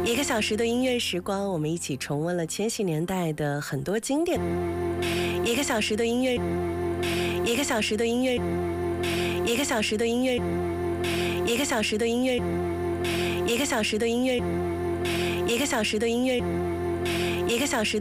一个小时的音乐时光，我们一起重温了千禧年代的很多经典。一个小时的音乐，一个小时的音乐，一个小时的音乐，一个小时的音乐，一个小时的音乐，一个小时的音乐，一个小时的。